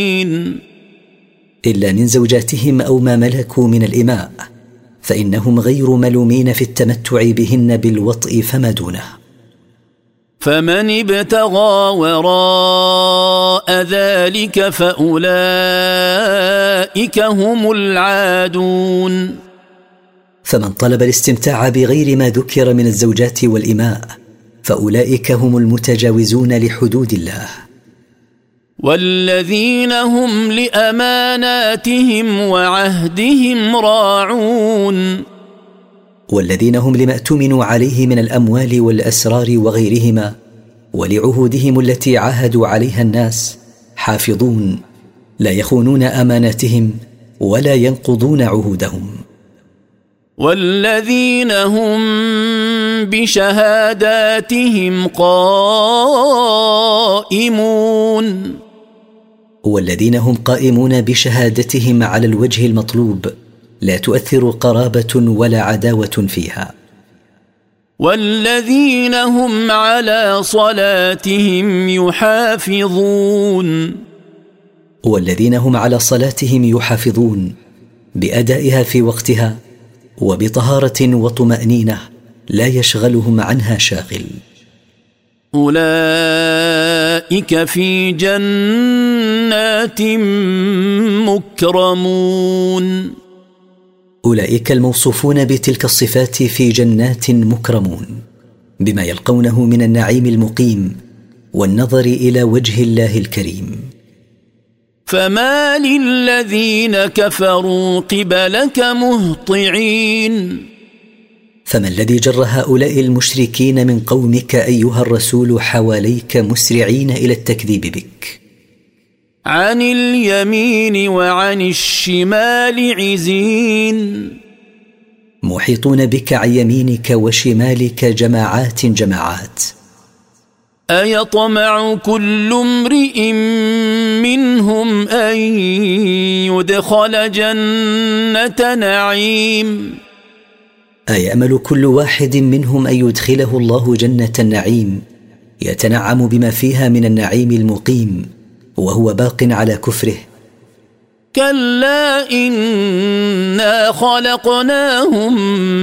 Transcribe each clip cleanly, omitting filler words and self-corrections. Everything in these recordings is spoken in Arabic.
إلا من زوجاتهم أو ما ملكوا من الإماء، فإنهم غير ملومين في التمتع بهن بالوطء فما دونه. فمن ابتغى وراء ذلك فأولئك هم العادون. فمن طلب الاستمتاع بغير ما ذكر من الزوجات والإماء فأولئك هم المتجاوزون لحدود الله. والذين هم لأماناتهم وعهدهم راعون. والذين هم لما اؤتمنوا عليه من الأموال والأسرار وغيرهما ولعهودهم التي عاهدوا عليها الناس حافظون، لا يخونون أماناتهم ولا ينقضون عهودهم. والذين هم بشهاداتهم قائمون. والذين هم قائمون بشهادتهم على الوجه المطلوب، لا تؤثر قرابة ولا عداوة فيها. والذين هم على صلاتهم يحافظون. والذين هم على صلاتهم يحافظون بأدائها في وقتها وبطهارة وطمأنينة لا يشغلهم عنها شاغل. أولئك في جنات مكرمون. أولئك الموصوفون بتلك الصفات في جنات مكرمون بما يلقونه من النعيم المقيم والنظر إلى وجه الله الكريم. فما للذين كفروا قبلك مهطعين. فما الذي جر هؤلاء المشركين من قومك أيها الرسول حواليك مسرعين إلى التكذيب بك؟ عن اليمين وعن الشمال عزين. محيطون بك عن يمينك وشمالك جماعات جماعات. أيطمع كل امرئ منهم أن يدخل جنة نعيم. أيأمل كل واحد منهم أن يدخله الله جنة النعيم يتنعم بما فيها من النعيم المقيم وهو باق على كفره؟ كلا إنا خلقناهم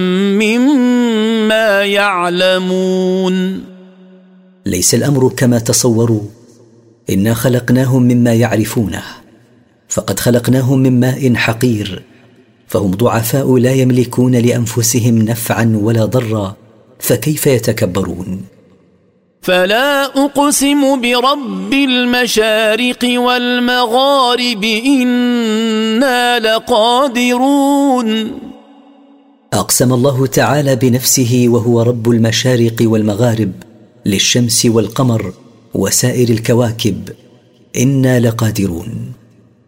مما يعلمون. ليس الأمر كما تصوروا، إنا خلقناهم مما يعرفونه، فقد خلقناهم من ماء حقير، فهم ضعفاء لا يملكون لأنفسهم نفعا ولا ضرا، فكيف يتكبرون؟ فلا أقسم برب المشارق والمغارب إنا لقادرون. أقسم الله تعالى بنفسه وهو رب المشارق والمغارب للشمس والقمر وسائر الكواكب، إنا لقادرون.